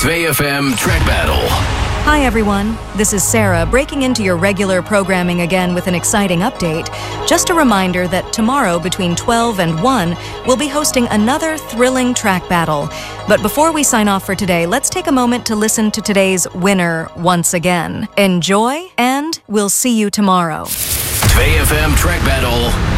2FM Track Battle. Hi everyone, this is Sarah breaking into your regular programming again with an exciting update. Just a reminder that tomorrow between 12 and 1, we'll be hosting another thrilling track battle. But before we sign off for today, let's take a moment to listen to today's winner once again. Enjoy, and we'll see you tomorrow. 2FM Track Battle.